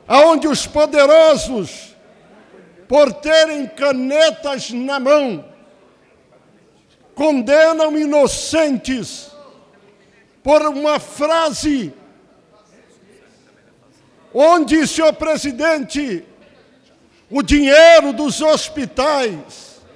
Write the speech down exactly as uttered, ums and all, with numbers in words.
aonde os poderosos, por terem canetas na mão, condenam inocentes por uma frase onde, senhor presidente, o dinheiro dos hospitais